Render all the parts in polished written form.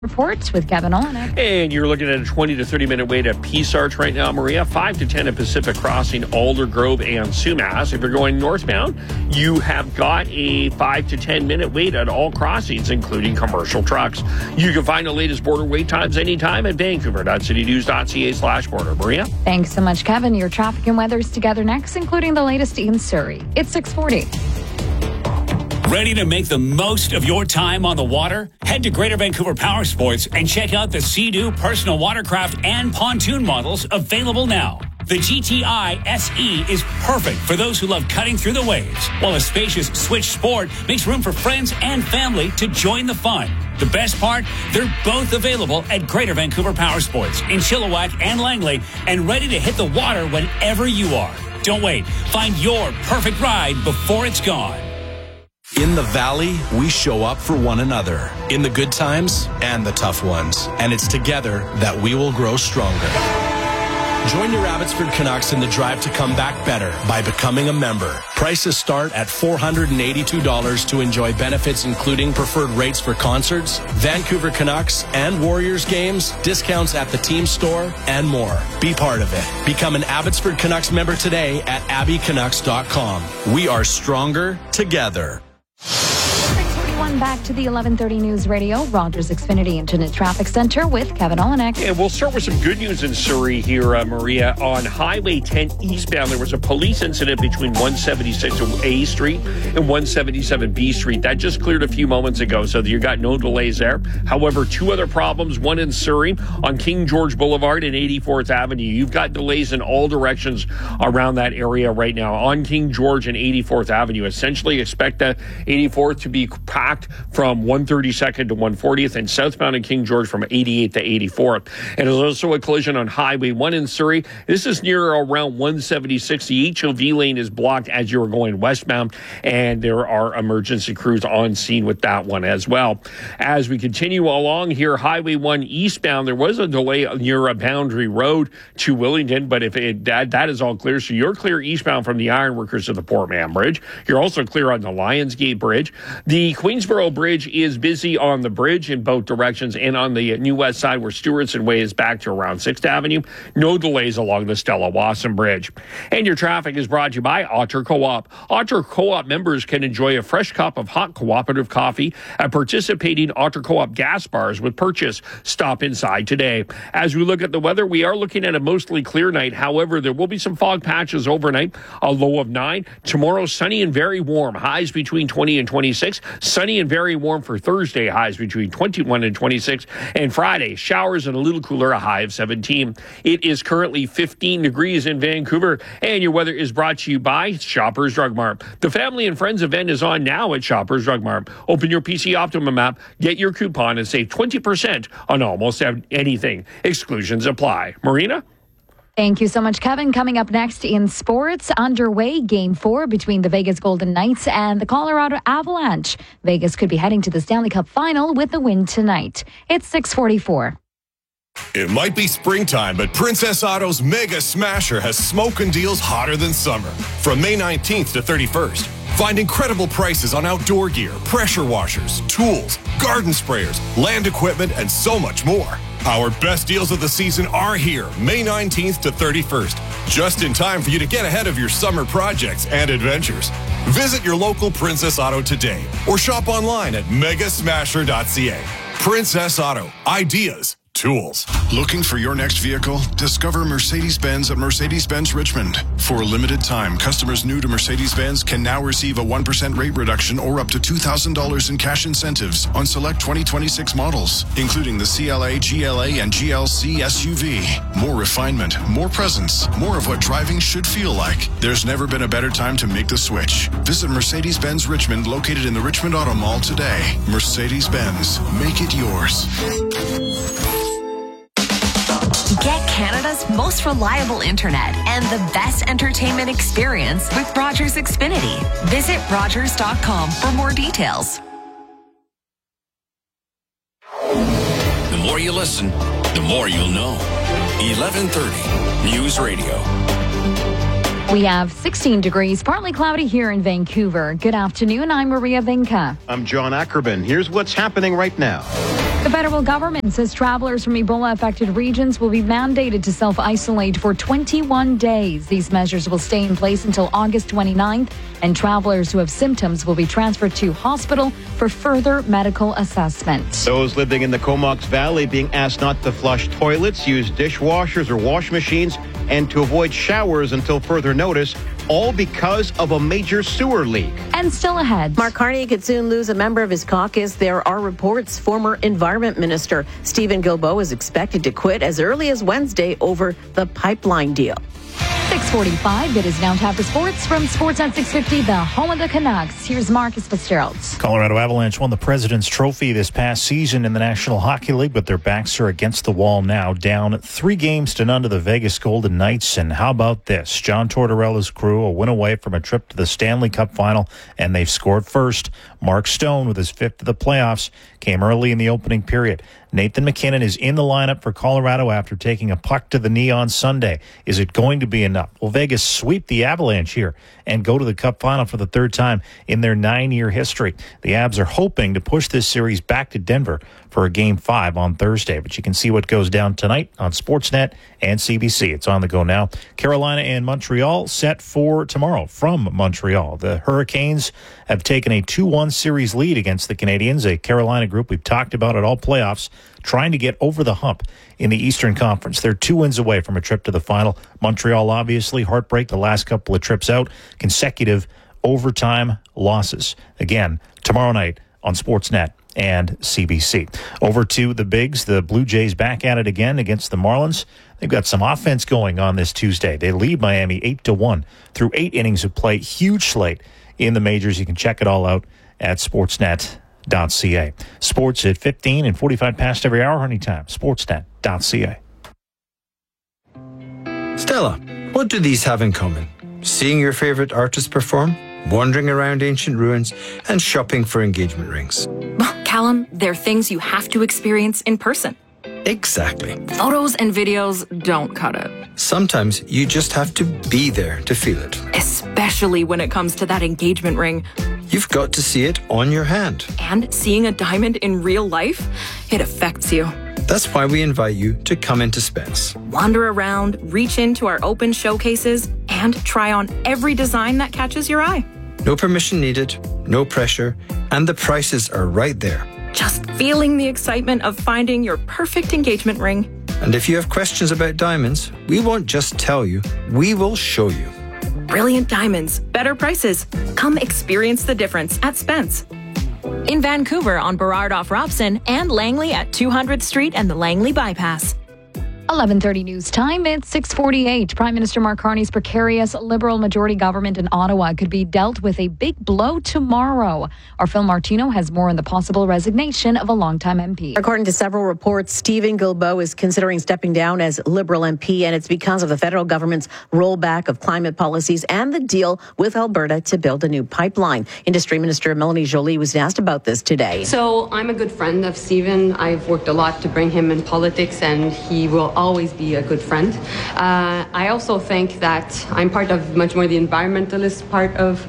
Reports with Kevin Olenek. And you're looking at a 20 to 30 minute wait at Peace Arch right now, Maria. 5 to 10 at Pacific Crossing, Alder Grove, and Sumas. If you're going northbound, you have got a 5 to 10 minute wait at all crossings, including commercial trucks. You can find the latest border wait times anytime at vancouver.citynews.ca/border. Maria? Thanks so much, Kevin. Your traffic and weather's together next, including the latest in Surrey. It's 6:40. Ready to make the most of your time on the water? Head to Greater Vancouver Power Sports and check out the Sea-Doo personal watercraft and pontoon models available now. The GTI SE is perfect for those who love cutting through the waves, while a spacious Switch Sport makes room for friends and family to join the fun. The best part? They're both available at Greater Vancouver Power Sports in Chilliwack and Langley and ready to hit the water whenever you are. Don't wait. Find your perfect ride before it's gone. In the Valley, we show up for one another, in the good times and the tough ones. And it's together that we will grow stronger. Join your Abbotsford Canucks in the drive to come back better by becoming a member. Prices start at $482 to enjoy benefits including preferred rates for concerts, Vancouver Canucks and Warriors games, discounts at the team store, and more. Be part of it. Become an Abbotsford Canucks member today at abbycanucks.com. We are stronger together. Back to the 11:30 News Radio, Rogers Xfinity Internet Traffic Center with Kevin Olenek. And we'll start with some good news in Surrey here, Maria. On Highway 10 eastbound, there was a police incident between 176A Street and 177B Street. That just cleared a few moments ago, so you got no delays there. However, two other problems, one in Surrey on King George Boulevard and 84th Avenue. You've got delays in all directions around that area right now. On King George and 84th Avenue, essentially expect the 84th to be packed from 132nd to 140th and southbound in King George from 88th to 84th. And there's also a collision on Highway 1 in Surrey. This is near around 176. The HOV lane is blocked as you're going westbound, and there are emergency crews on scene with that one as well. As we continue along here, Highway 1 eastbound, there was a delay near a Boundary Road to Willingdon, but that is all clear. So you're clear eastbound from the Ironworkers to the Port Mann Bridge. You're also clear on the Lionsgate Bridge. The Queensboro Bridge is busy on the bridge in both directions, and on the New West side where Stewartson Way is back to around 6th Avenue. No delays along the Stella Wasson Bridge. And your traffic is brought to you by Otter Co-op. Otter Co-op members can enjoy a fresh cup of hot cooperative coffee at participating Otter Co-op gas bars with purchase. Stop inside today. As we look at the weather, we are looking at a mostly clear night. However, there will be some fog patches overnight, a low of 9. Tomorrow, sunny and very warm, highs between 20 and 26. Sunny and very warm for Thursday, highs between 21 and 26. And Friday, showers and a little cooler, a high of 17. It is currently 15 degrees in Vancouver, and your weather is brought to you by Shoppers Drug Mart. The Family and Friends event is on now at Shoppers Drug Mart. Open your PC Optimum app, get your coupon, and save 20% on almost anything. Exclusions apply. Marina? Thank you so much, Kevin. Coming up next in sports, underway Game 4 between the Vegas Golden Knights and the Colorado Avalanche. Vegas could be heading to the Stanley Cup Final with a win tonight. It's 6:44. It might be springtime, but Princess Auto's Mega Smasher has smoking deals hotter than summer. From May 19th to 31st, find incredible prices on outdoor gear, pressure washers, tools, garden sprayers, land equipment, and so much more. Our best deals of the season are here, May 19th to 31st, just in time for you to get ahead of your summer projects and adventures. Visit your local Princess Auto today or shop online at megasmasher.ca. Princess Auto, ideas, tools. Looking for your next vehicle? Discover Mercedes-Benz at Mercedes-Benz Richmond. For a limited time, customers new to Mercedes-Benz can now receive a 1% rate reduction or up to $2,000 in cash incentives on select 2026 models, including the CLA, GLA, and GLC SUV. More refinement, more presence, more of what driving should feel like. There's never been a better time to make the switch. Visit Mercedes-Benz Richmond, located in the Richmond Auto Mall today. Mercedes-Benz, make it yours. Get Canada's most reliable internet and the best entertainment experience with Rogers Xfinity. Visit Rogers.com for more details. The more you listen, the more you'll know. 1130 News Radio. We have 16 degrees, partly cloudy here in Vancouver. Good afternoon. I'm Maria Vinca. I'm John Ackerman. Here's what's happening right now. The federal government says travelers from Ebola-affected regions will be mandated to self-isolate for 21 days. These measures will stay in place until August 29th, and travelers who have symptoms will be transferred to hospital for further medical assessment. Those living in the Comox Valley being asked not to flush toilets, use dishwashers or wash machines, and to avoid showers until further notice, all because of a major sewer leak. And still ahead, Mark Carney could soon lose a member of his caucus. There are reports former Environment Minister Stephen Guilbeault is expected to quit as early as Wednesday over the pipeline deal. 6:45. It is now time for sports from Sportsnet 650, the home of the Canucks. Here's Marcus Fitzgerald. Colorado Avalanche won the President's Trophy this past season in the National Hockey League, but their backs are against the wall now, down 3-0 to the Vegas Golden Knights. And how about this? John Tortorella's crew a win away from a trip to the Stanley Cup final, and they've scored first. Mark Stone, with his fifth of the playoffs, came early in the opening period. Nathan McKinnon is in the lineup for Colorado after taking a puck to the knee on Sunday. Is it going to be enough? Will Vegas sweep the Avalanche here and go to the Cup final for the third time in their 9-year history? The Avs are hoping to push this series back to Denver for a Game 5 on Thursday. But you can see what goes down tonight on Sportsnet and CBC. It's on the go now. Carolina and Montreal set for tomorrow from Montreal. The Hurricanes have taken a 2-1 series lead against the Canadiens, a Carolina group we've talked about at all playoffs, trying to get over the hump in the Eastern Conference. They're 2 wins away from a trip to the final. Montreal, obviously, heartbreak the last couple of trips out, consecutive overtime losses. Again, tomorrow night on Sportsnet and CBC. Over to the Bigs. The Blue Jays back at it again against the Marlins. They've got some offense going on this Tuesday. They lead Miami 8-1 through 8 innings of play. Huge slate in the majors. You can check it all out at sportsnet.ca. Sports at 15 and 45 past every hour, anytime. Sportsnet.ca. Stella, what do these have in common? Seeing your favorite artist perform, wandering around ancient ruins, and shopping for engagement rings. Well, Callum, they're things you have to experience in person. Exactly. Photos and videos don't cut it. Sometimes you just have to be there to feel it. Especially when it comes to that engagement ring. You've got to see it on your hand. And seeing a diamond in real life, it affects you. That's why we invite you to come into Spence. Wander around, reach into our open showcases, and try on every design that catches your eye. No permission needed, no pressure, and the prices are right there. Just feeling the excitement of finding your perfect engagement ring. And if you have questions about diamonds, we won't just tell you, we will show you. Brilliant diamonds, better prices. Come experience the difference at Spence. In Vancouver on Burrard off Robson and Langley at 200th Street and the Langley Bypass. 11:30 news time. It's 6:48. Prime Minister Mark Carney's precarious Liberal majority government in Ottawa could be dealt with a big blow tomorrow. Our Phil Martino has more on the possible resignation of a longtime MP. According to several reports, Stephen Guilbeault is considering stepping down as Liberal MP, and it's because of the federal government's rollback of climate policies and the deal with Alberta to build a new pipeline. Industry Minister Melanie Joly was asked about this today. So I'm a good friend of Stephen. I've worked a lot to bring him in politics, and he will always be a good friend. I also think that I'm part of much more the environmentalist part of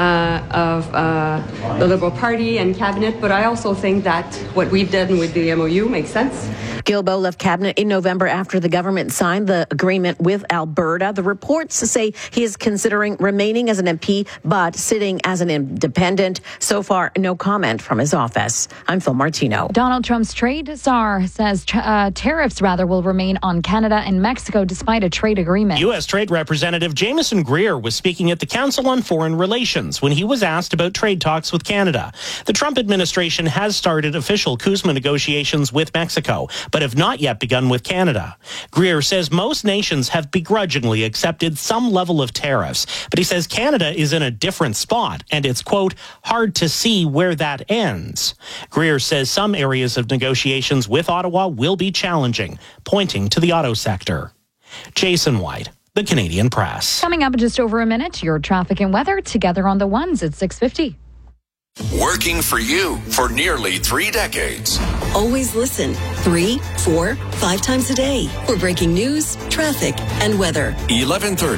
the Liberal Party and Cabinet, but I also think that what we've done with the MOU makes sense. Guilbeault left Cabinet in November after the government signed the agreement with Alberta. The reports say he is considering remaining as an MP, but sitting as an independent. So far, no comment from his office. I'm Phil Martino. Donald Trump's trade czar says tariffs will remain on Canada and Mexico despite a trade agreement. U.S. Trade Representative Jameson Greer was speaking at the Council on Foreign Relations when he was asked about trade talks with Canada. The Trump administration has started official CUSMA negotiations with Mexico, but have not yet begun with Canada. Greer says most nations have begrudgingly accepted some level of tariffs, but he says Canada is in a different spot, and it's, quote, hard to see where that ends. Greer says some areas of negotiations with Ottawa will be challenging, pointing to the auto sector. Jason White, The Canadian Press. Coming up in just over a minute, your traffic and weather together on the ones at 6:50. Working for you for nearly 3 decades. Always listen 3, 4, 5 times a day for breaking news, traffic, and weather. 1130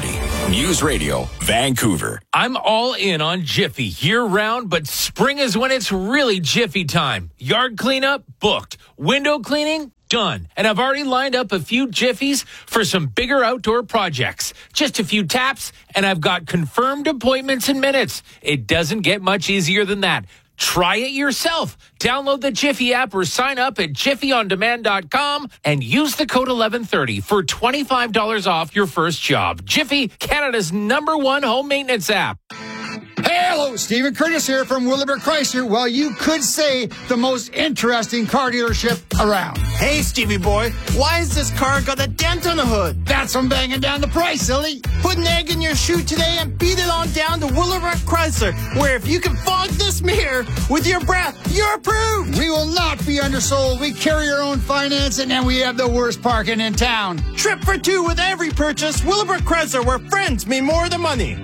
News Radio, Vancouver. I'm all in on Jiffy year-round, but spring is when it's really Jiffy time. Yard cleanup? Booked. Window cleaning? Done. And I've already lined up a few Jiffies for some bigger outdoor projects. Just a few taps, and I've got confirmed appointments in minutes. It doesn't get much easier than that. Try it yourself. Download the Jiffy app or sign up at jiffyondemand.com and use the code 1130 for $25 off your first job. Jiffy, Canada's #1 home maintenance app. Hey, hello, Stephen Curtis here from Willowbrook Chrysler. Well, you could say the most interesting car dealership around. Hey, Stevie boy, why has this car got a dent on the hood? That's from banging down the price, silly. Put an egg in your shoe today and beat it on down to Willowbrook Chrysler, where if you can fog this mirror with your breath, you're approved. We will not be undersold. We carry our own financing, and we have the worst parking in town. Trip for two with every purchase. Willowbrook Chrysler, where friends mean more than money.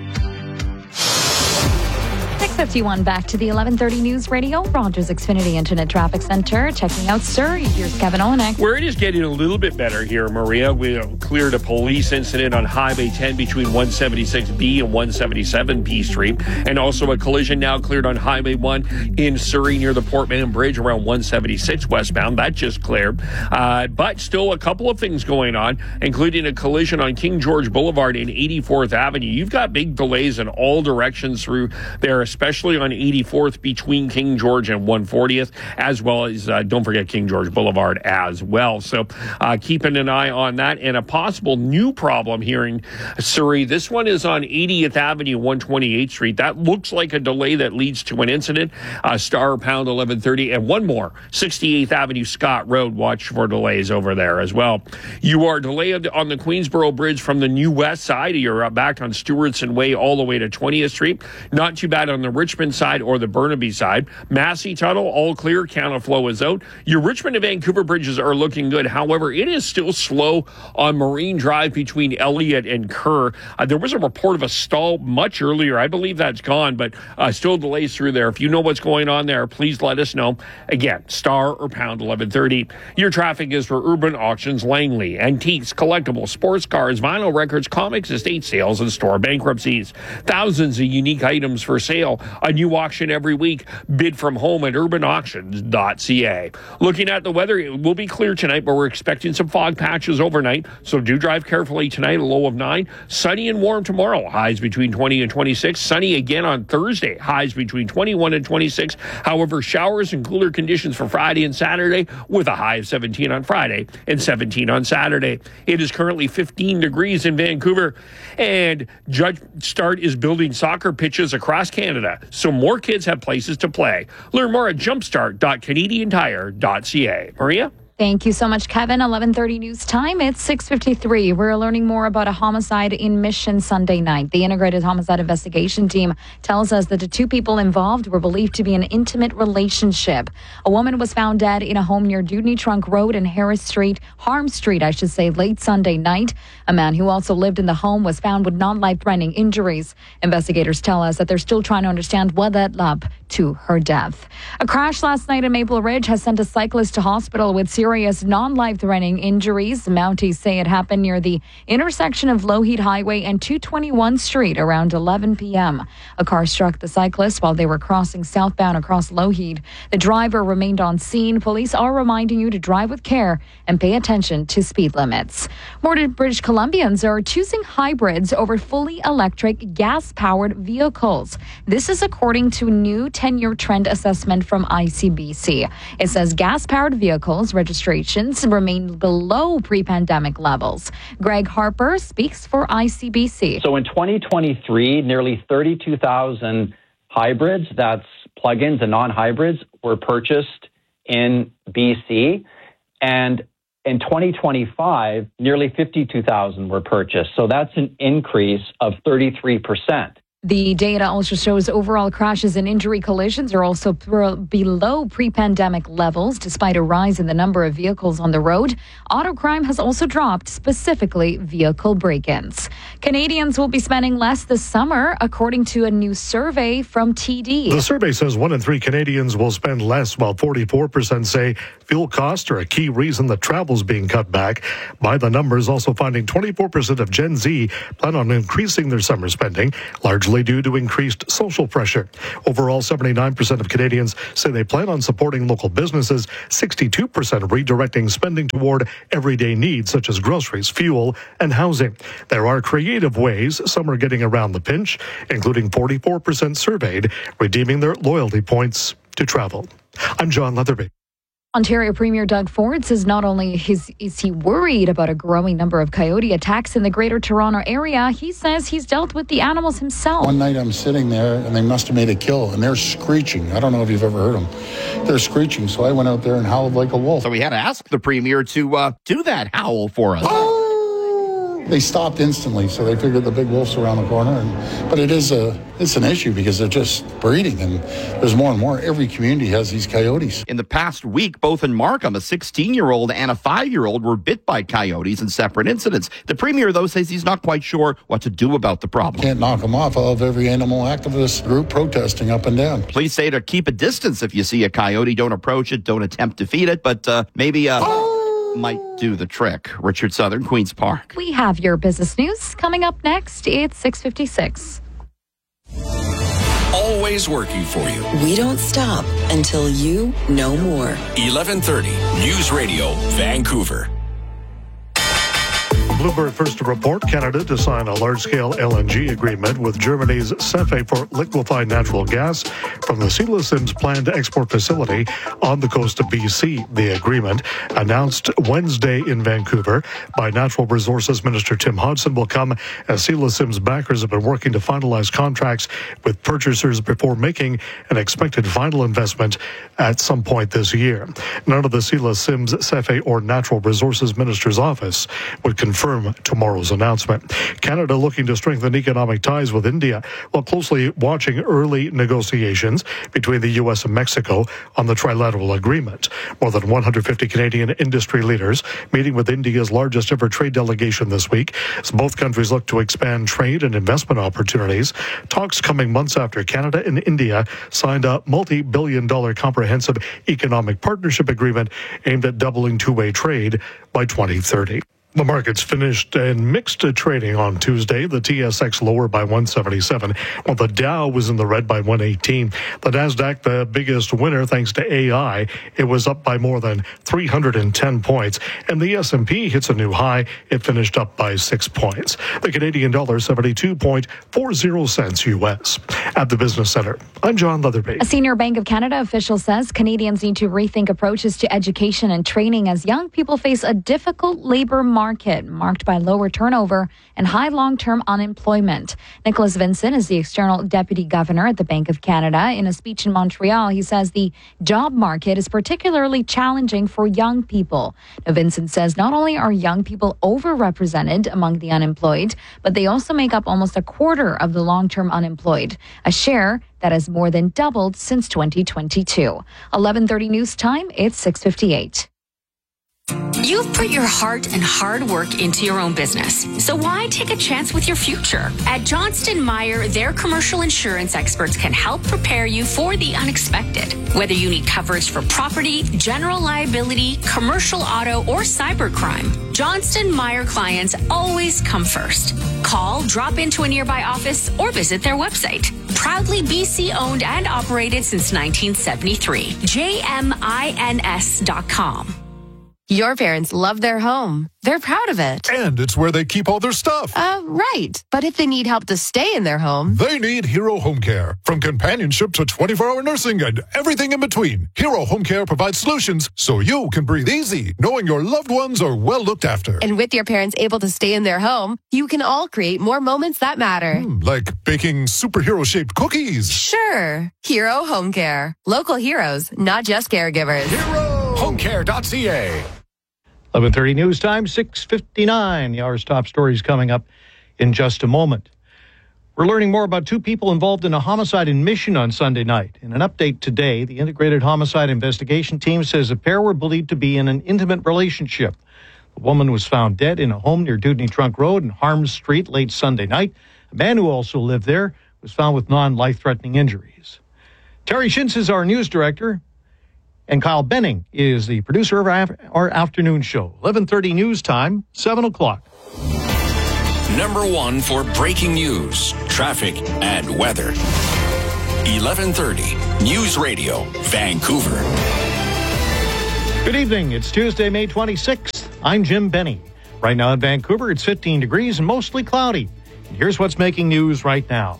6:51 back to the 1130 News Radio, Rogers Xfinity Internet Traffic Center. Checking out Surrey. Here's Kevin Olenek. Where it is getting a little bit better here, Maria. We cleared a police incident on Highway 10 between 176B and 177B Street. And also a collision now cleared on Highway 1 in Surrey near the Port Mann Bridge around 176 westbound. That just cleared. But still a couple of things going on, including a collision on King George Boulevard in 84th Avenue. You've got big delays in all directions through there, especially on 84th between King George and 140th, as well as, don't forget King George Boulevard as well. So keeping an eye on that. And a possible new problem here in Surrey. This one is on 80th Avenue, 128th Street. That looks like a delay that leads to an incident. Star pound 1130. And one more, 68th Avenue, Scott Road. Watch for delays over there as well. You are delayed on the Queensboro Bridge from the New West side. You're back on Stewartson Way all the way to 20th Street. Not too bad on the Richmond side or the Burnaby side. Massey Tunnel, all clear. Count flow is out. Your Richmond to Vancouver bridges are looking good. However, it is still slow on Marine Drive between Elliott and Kerr. There was a report of a stall much earlier. I believe that's gone, but still delays through there. If you know what's going on there, please let us know. Again, star or pound 1130. Your traffic is for Urban Auctions, Langley, antiques, collectibles, sports cars, vinyl records, comics, estate sales, and store bankruptcies. Thousands of unique items for sale. A new auction every week. Bid from home at urbanauctions.ca. Looking at the weather, it will be clear tonight, but we're expecting some fog patches overnight, so do drive carefully tonight, a low of 9. Sunny and warm tomorrow, highs between 20 and 26. Sunny again on Thursday, highs between 21 and 26. However, showers and cooler conditions for Friday and Saturday, with a high of 17 on Friday and 17 on Saturday. It is currently 15 degrees in Vancouver, and Judge Start is building soccer pitches across Canada, so more kids have places to play. Learn more at jumpstart.canadiantire.ca. Maria? Thank you so much, Kevin. 11:30 news time. It's 6:53. We're learning more about a homicide in Mission Sunday night. The Integrated Homicide Investigation Team tells us that the two people involved were believed to be in an intimate relationship. A woman was found dead in a home near Dewdney Trunk Road and Harms Street, late Sunday night. A man who also lived in the home was found with non-life-threatening injuries. Investigators tell us that they're still trying to understand what led up to her death. A crash last night in Maple Ridge has sent a cyclist to hospital with serious non-life-threatening injuries. Mounties say it happened near the intersection of Lougheed Highway and 221 Street around 11 p.m. A car struck the cyclist while they were crossing southbound across Lougheed. The driver remained on scene. Police are reminding you to drive with care and pay attention to speed limits. More British Columbians are choosing hybrids over fully electric gas-powered vehicles. This is according to a new 10-year trend assessment from ICBC. It says gas-powered vehicles registrations remain below pre-pandemic levels. Greg Harper speaks for ICBC. So in 2023, nearly 32,000 hybrids, that's plug-ins and non-hybrids, were purchased in BC. And in 2025, nearly 52,000 were purchased. So that's an increase of 33%. The data also shows overall crashes and injury collisions are also below pre-pandemic levels, despite a rise in the number of vehicles on the road. Auto crime has also dropped, specifically vehicle break-ins. Canadians will be spending less this summer, according to a new survey from TD. The survey says 1 in 3 Canadians will spend less, while 44% say fuel costs are a key reason that travel's being cut back. By the numbers, also finding 24% of Gen Z plan on increasing their summer spending, largely due to increased social pressure. Overall, 79% of Canadians say they plan on supporting local businesses, 62% redirecting spending toward everyday needs such as groceries, fuel, and housing. There are creative ways some are getting around the pinch, including 44% surveyed redeeming their loyalty points to travel. I'm John Leatherby. Ontario Premier Doug Ford says not only is he worried about a growing number of coyote attacks in the Greater Toronto area, he says he's dealt with the animals himself. One night I'm sitting there and they must have made a kill and they're screeching. I don't know if you've ever heard them. They're screeching, so I went out there and howled like a wolf. So we had to ask the Premier to do that howl for us. They stopped instantly, so they figured the big wolf's around the corner. But it's an issue because they're just breeding, and there's more and more. Every community has these coyotes. In the past week, both in Markham, a 16-year-old and a 5-year-old were bit by coyotes in separate incidents. The Premier, though, says he's not quite sure what to do about the problem. Can't knock them off. I'll have every animal activist group protesting up and down. Police say to keep a distance if you see a coyote. Don't approach it. Don't attempt to feed it. But maybe might do the trick. Richard Southern, Queen's Park. We have your business news coming up next. It's 6:56. Always working for you. We don't stop until you know more. 1130 News Radio, Vancouver. Bloomberg first to report Canada to sign a large-scale LNG agreement with Germany's CFE for liquefied natural gas from the Sheila Sims planned export facility on the coast of BC. The agreement, announced Wednesday in Vancouver by Natural Resources Minister Tim Hodson, will come as Sheila Sims backers have been working to finalize contracts with purchasers before making an expected final investment at some point this year. None of the Sheila Sims, CFE, or Natural Resources Minister's office would confirm tomorrow's announcement. Canada looking to strengthen economic ties with India while closely watching early negotiations between the U.S. and Mexico on the trilateral agreement. More than 150 Canadian industry leaders meeting with India's largest ever trade delegation this week as both countries look to expand trade and investment opportunities. Talks coming months after Canada and India signed a multi-billion-dollar comprehensive economic partnership agreement aimed at doubling two-way trade by 2030. The markets finished in mixed trading on Tuesday. The TSX lower by 177, while the Dow was in the red by 118. The Nasdaq, the biggest winner thanks to AI, it was up by more than 310 points. And the S&P hits a new high. It finished up by 6 points. The Canadian dollar 72.40 cents U.S. At the Business Center, I'm John Leatherby. A senior Bank of Canada official says Canadians need to rethink approaches to education and training as young people face a difficult labor market marked by lower turnover and high long-term unemployment. Nicholas Vincent is the external deputy governor at the Bank of Canada. In a speech in Montreal, he says the job market is particularly challenging for young people. Now, Vincent says not only are young people overrepresented among the unemployed, but they also make up almost a quarter of the long-term unemployed, a share that has more than doubled since 2022. 11:30 news time, it's 6:58. You've put your heart and hard work into your own business, so why take a chance with your future? At Johnston Meyer, their commercial insurance experts can help prepare you for the unexpected. Whether you need coverage for property, general liability, commercial auto, or cybercrime, Johnston Meyer clients always come first. Call, drop into a nearby office, or visit their website. Proudly BC owned and operated since 1973. JMINS.com. Your parents love their home. They're proud of it. And it's where they keep all their stuff. Right. But if they need help to stay in their home, they need Hero Home Care. From companionship to 24-hour nursing and everything in between, Hero Home Care provides solutions so you can breathe easy, knowing your loved ones are well looked after. And with your parents able to stay in their home, you can all create more moments that matter. Like baking superhero-shaped cookies. Sure. Hero Home Care. Local heroes, not just caregivers. HeroHomeCare.ca. 11:30 news time, 6:59. The hour's top stories coming up in just a moment. We're learning more about two people involved in a homicide in Mission on Sunday night. In an update today, the Integrated Homicide Investigation Team says the pair were believed to be in an intimate relationship. The woman was found dead in a home near Dewdney Trunk Road and Harms Street late Sunday night. A man who also lived there was found with non-life-threatening injuries. Terry Shintz is our news director, and Kyle Benning is the producer of our afternoon show. 11:30 news time, 7 o'clock. Number one for breaking news, traffic, and weather. 11:30 News Radio, Vancouver. Good evening. It's Tuesday, May 26th. I'm Jim Benny. Right now in Vancouver, it's 15 degrees and mostly cloudy. And here's what's making news right now.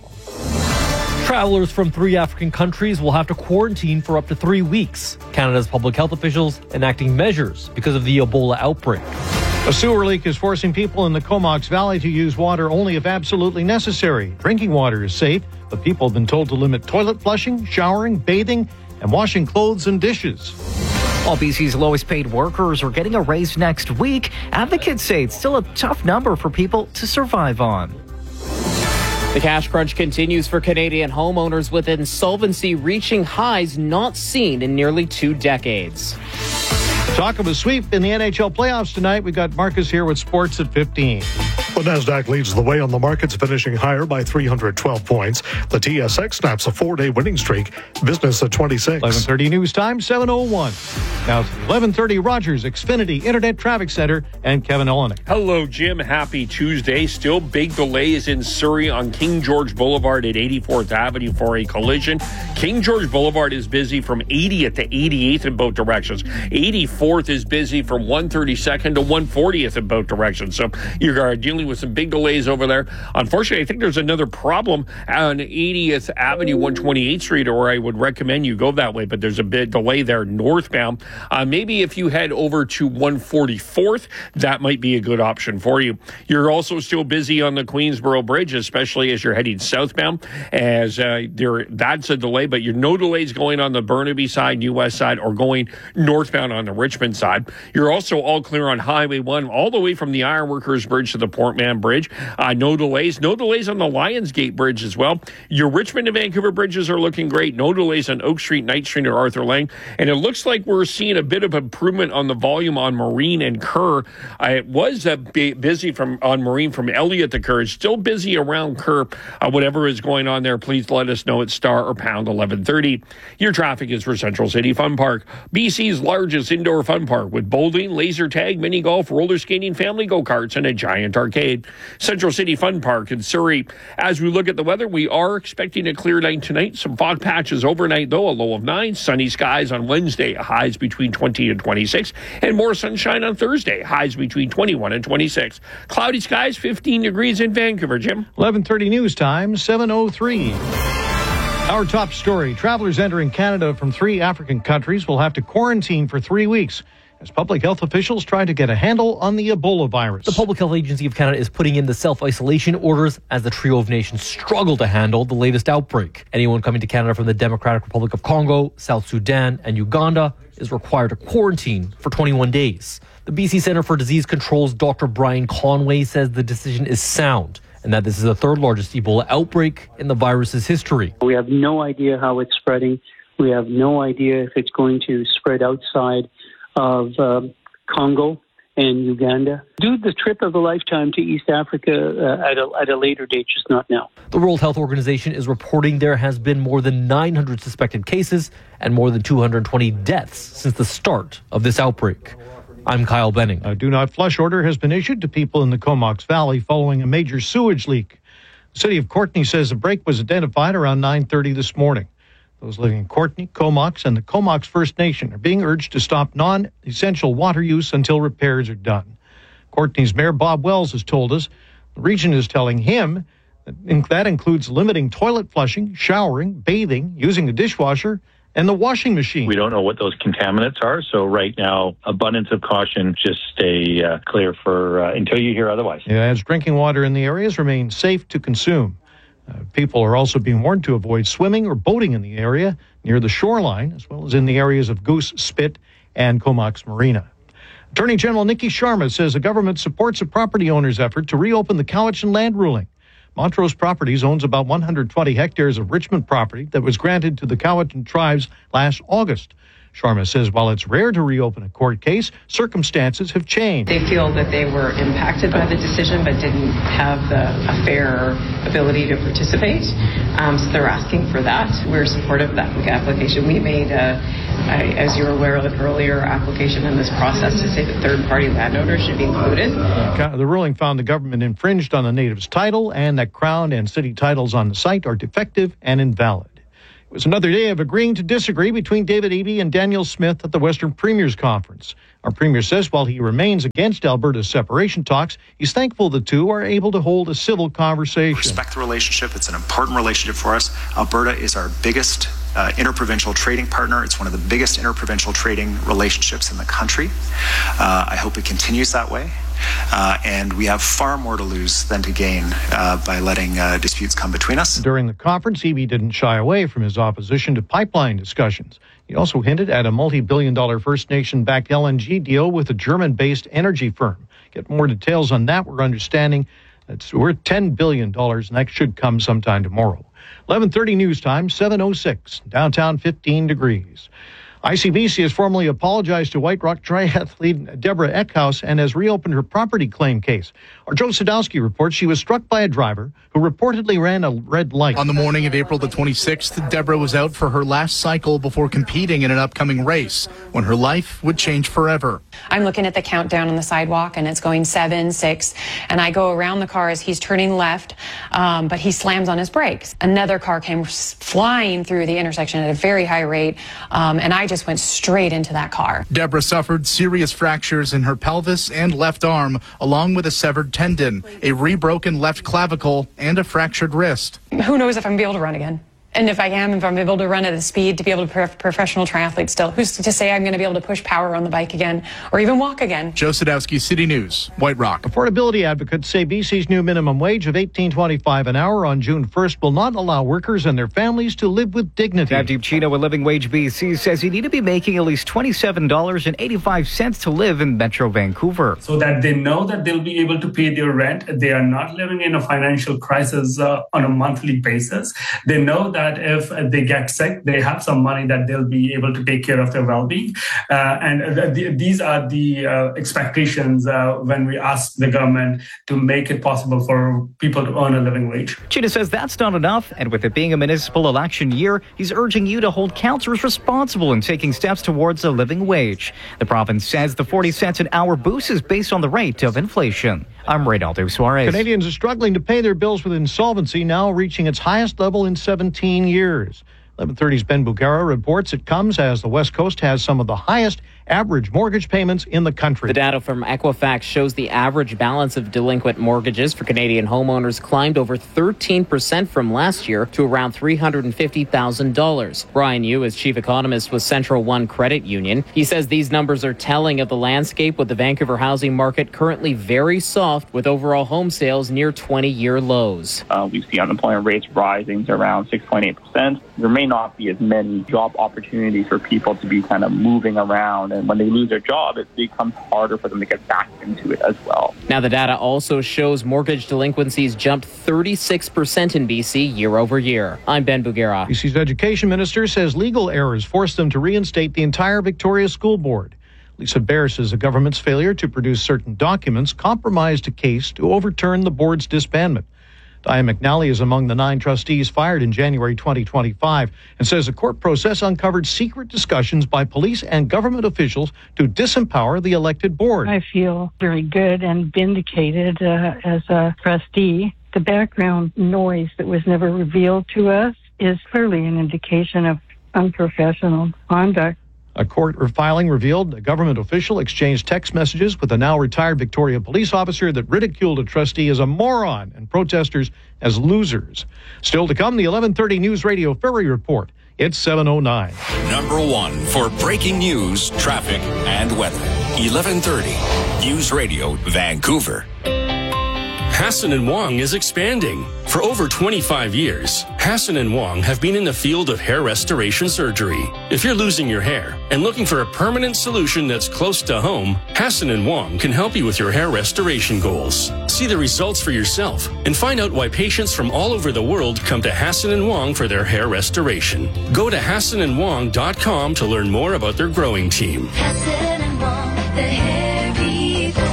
Travelers from 3 African countries will have to quarantine for up to 3 weeks. Canada's public health officials enacting measures because of the Ebola outbreak. A sewer leak is forcing people in the Comox Valley to use water only if absolutely necessary. Drinking water is safe, but people have been told to limit toilet flushing, showering, bathing, and washing clothes and dishes. While BC's lowest paid workers are getting a raise next week, advocates say it's still a tough number for people to survive on. The cash crunch continues for Canadian homeowners, with insolvency reaching highs not seen in nearly 2 decades. Talk of a sweep in the NHL playoffs tonight. We got Marcus here with sports at 15. The NASDAQ leads the way on the markets, finishing higher by 312 points. The TSX snaps a 4-day winning streak. Business at 26. 11:30 news time, 7:01. Now to the 11:30 Rogers Xfinity Internet Traffic Center and Kevin Olenek. Hello, Jim. Happy Tuesday. Still big delays in Surrey on King George Boulevard at 84th Avenue for a collision. King George Boulevard is busy from 80th to 88th in both directions. 84th is busy from 132nd to 140th in both directions. So you're dealing with some big delays over there. Unfortunately, I think there's another problem on 80th Avenue, 128th Street, or I would recommend you go that way, but there's a bit delay there northbound. Maybe if you head over to 144th, that might be a good option for you. You're also still busy on the Queensboro Bridge, especially as you're heading southbound, as that's a delay, but you're no delays going on the Burnaby side, New West side, or going northbound on the Richmond side. You're also all clear on Highway 1 all the way from the Ironworkers Bridge to the Portman Bridge. No delays on the Lionsgate Bridge as well. Your Richmond and Vancouver bridges are looking great. No delays on Oak Street, Knight Street, or Arthur Lang. And it looks like we're seeing a bit of improvement on the volume on Marine and Kerr. It was busy on Marine from Elliott to Kerr. It's still busy around Kerr. Whatever is going on there, please let us know at star or pound 1130. Your traffic is for Central City Fun Park, BC's largest indoor fun park with bowling, laser tag, mini golf, roller skating, family go-karts, and a giant arcade. Central City Fun Park in Surrey. As we look at the weather, we are expecting a clear night tonight. Some fog patches overnight, though, a low of 9. Sunny skies on Wednesday, highs between 20 and 26. And more sunshine on Thursday, highs between 21 and 26. Cloudy skies, 15 degrees in Vancouver, Jim. 11:30 news time, 7:03. Our top story, travelers entering Canada from 3 African countries will have to quarantine for 3 weeks as public health officials try to get a handle on the Ebola virus. The Public Health Agency of Canada is putting in the self-isolation orders as the trio of nations struggle to handle the latest outbreak. Anyone coming to Canada from the Democratic Republic of Congo, South Sudan, and Uganda is required to quarantine for 21 days. The BC Centre for Disease Control's Dr. Brian Conway says the decision is sound and that this is the 3rd largest Ebola outbreak in the virus's history. We have no idea how it's spreading. We have no idea if it's going to spread outside of Congo and Uganda. Do the trip of a lifetime to East Africa at a later date, just not now. The World Health Organization is reporting there has been more than 900 suspected cases and more than 220 deaths since the start of this outbreak. I'm Kyle Benning. A do not flush order has been issued to people in the Comox Valley following a major sewage leak. The city of Courtenay says the break was identified around 9:30 this morning. Those living in Courtenay, Comox, and the Comox First Nation are being urged to stop non-essential water use until repairs are done. Courtenay's Mayor Bob Wells has told us the region is telling him that includes limiting toilet flushing, showering, bathing, using the dishwasher, and the washing machine. We don't know what those contaminants are, so right now, abundance of caution, just stay clear for until you hear otherwise. As drinking water in the areas remains safe to consume. People are also being warned to avoid swimming or boating in the area near the shoreline, as well as in the areas of Goose Spit and Comox Marina. Attorney General Nikki Sharma says the government supports a property owner's effort to reopen the Cowichan land ruling. Montrose Properties owns about 120 hectares of Richmond property that was granted to the Cowichan tribes last August. Sharma says while it's rare to reopen a court case, circumstances have changed. They feel that they were impacted by the decision but didn't have a fair ability to participate. So they're asking for that. We're supportive of that application. We made, as you were aware of earlier, application in this process to say that third-party landowners should be included. The ruling found the government infringed on the natives' title and that Crown and city titles on the site are defective and invalid. It was another day of agreeing to disagree between David Eby and Danielle Smith at the Western Premiers Conference. Our Premier says while he remains against Alberta's separation talks, he's thankful the two are able to hold a civil conversation. Respect the relationship. It's an important relationship for us. Alberta is our biggest interprovincial trading partner. It's one of the biggest interprovincial trading relationships in the country. I hope it continues that way. And we have far more to lose than to gain by letting disputes come between us. During the conference, Eby didn't shy away from his opposition to pipeline discussions. He also hinted at a multi-billion-dollar First Nation-backed LNG deal with a German-based energy firm. Get more details on that. We're understanding it's worth $10 billion, and that should come sometime tomorrow. 11:30 news time, 7:06. Downtown, 15 degrees. ICBC has formally apologized to White Rock triathlete Deborah Eckhouse and has reopened her property claim case. Our Joe Sadowski reports she was struck by a driver who reportedly ran a red light. On the morning of April the 26th, Deborah was out for her last cycle before competing in an upcoming race, when her life would change forever. I'm looking at the countdown on the sidewalk, and it's going 7, 6, and I go around the car as he's turning left, but he slams on his brakes. Another car came flying through the intersection at a very high rate, and I just went straight into that car. Deborah suffered serious fractures in her pelvis and left arm, along with a severed tendon, a rebroken left clavicle, and a fractured wrist. Who knows if I'm going to be able to run again? And if I'm able to run at the speed to be able to be a professional triathlete still, who's to say I'm going to be able to push power on the bike again or even walk again? Joe Sadowski, City News, White Rock. Affordability advocates say BC's new minimum wage of $18.25 an hour on June 1st will not allow workers and their families to live with dignity. Navdeep Chino with Living Wage BC says you need to be making at least $27.85 to live in Metro Vancouver. So that they know that they'll be able to pay their rent. They are not living in a financial crisis on a monthly basis. They know that if they get sick, they have some money that they'll be able to take care of their well-being. These are the expectations when we ask the government to make it possible for people to earn a living wage. Chino says that's not enough, and with it being a municipal election year, he's urging you to hold councillors responsible in taking steps towards a living wage. The province says the 40 cents an hour boost is based on the rate of inflation. I'm Reynaldo Suarez. Canadians are struggling to pay their bills with insolvency, now reaching its highest level in 17 years. 11:30's Ben Bugara reports it comes as the West Coast has some of the highest average mortgage payments in the country. The data from Equifax shows the average balance of delinquent mortgages for Canadian homeowners climbed over 13% from last year to around $350,000. Brian Yu is chief economist with Central One Credit Union. He says these numbers are telling of the landscape, with the Vancouver housing market currently very soft, with overall home sales near 20-year lows. We see unemployment rates rising to around 6.8%. There may not be as many job opportunities for people to be kind of moving around, and when they lose their job, it becomes harder for them to get back into it as well. Now, the data also shows mortgage delinquencies jumped 36% in BC year over year. I'm Ben Bugera. BC's education minister says legal errors forced them to reinstate the entire Victoria School Board. Lisa Baer says the government's failure to produce certain documents compromised a case to overturn the board's disbandment. Diane McNally is among the 9 trustees fired in January 2025 and says the court process uncovered secret discussions by police and government officials to disempower the elected board. I feel very good and vindicated as a trustee. The background noise that was never revealed to us is clearly an indication of unprofessional conduct. A court filing revealed a government official exchanged text messages with a now retired Victoria police officer that ridiculed a trustee as a moron and protesters as losers. Still to come, the 11:30 News Radio Ferry Report. It's 7:09. Number 1 for breaking news, traffic, and weather. 11:30 News Radio Vancouver. Hassan & Wong is expanding. For over 25 years, Hassan and Wong have been in the field of hair restoration surgery. If you're losing your hair and looking for a permanent solution that's close to home, Hassan and Wong can help you with your hair restoration goals. See the results for yourself and find out why patients from all over the world come to Hassan and Wong for their hair restoration. Go to HassanandWong.com to learn more about their growing team. Hassan and Wong, the hair people.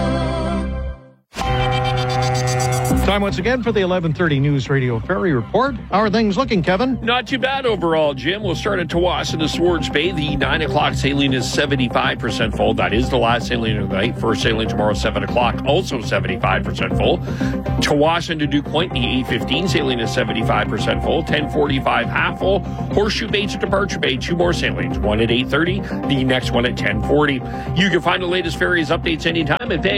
Time once again for the 11:30 News Radio Ferry Report. How are things looking, Kevin? Not too bad overall, Jim. We'll start at Tawas to Swords Bay. The 9 o'clock sailing is 75% full. That is the last sailing of the night. First sailing tomorrow, 7 o'clock, also 75% full. Tawas into Duke Point, the 8:15 sailing is 75% full. 10:45 half full. Horseshoe Bay to Departure Bay, 2 more sailings. One at 8:30, the next one at 10:40. You can find the latest ferries updates anytime at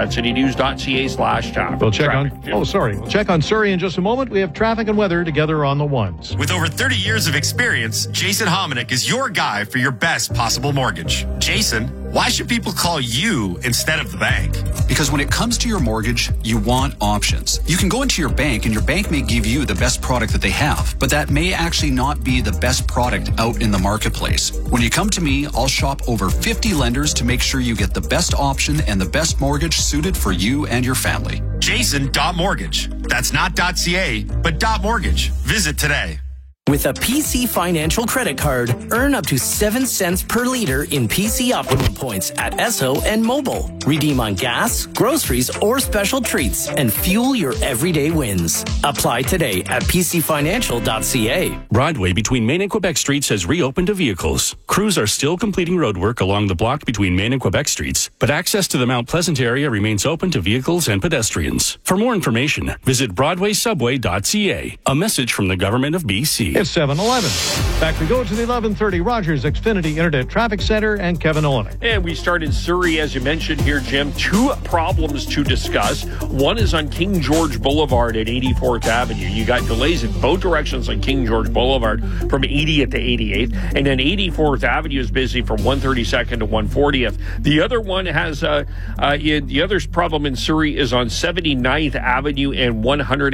Vancouver.citynews.ca/top. We'll check on. We'll check on Surrey in just a moment. We have traffic and weather together on the ones. With over 30 years of experience, Jason Hominick is your guy for your best possible mortgage. Jason, why should people call you instead of the bank? Because when it comes to your mortgage, you want options. You can go into your bank and your bank may give you the best product that they have, but that may actually not be the best product out in the marketplace. When you come to me, I'll shop over 50 lenders to make sure you get the best option and the best mortgage suited for you and your family. Jason.mortgage. That's not .ca, but .mortgage. Visit today. With a PC Financial credit card, earn up to 7 cents per liter in PC Optimum points at Esso and Mobile. Redeem on gas, groceries, or special treats and fuel your everyday wins. Apply today at pcfinancial.ca. Broadway between Main and Quebec Streets has reopened to vehicles. Crews are still completing roadwork along the block between Main and Quebec Streets, but access to the Mount Pleasant area remains open to vehicles and pedestrians. For more information, visit broadwaysubway.ca. A message from the Government of BC. It's 7:11. Back we go to the 11:30 Rogers Xfinity Internet Traffic Center and Kevin Olenek. And we start in Surrey, as you mentioned here, Jim. 2 problems to discuss. One is on King George Boulevard at 84th Avenue. You got delays in both directions on King George Boulevard from 80th to 88th. And then 84th Avenue is busy from 132nd to 140th. The other one has, the other problem in Surrey is on 79th Avenue and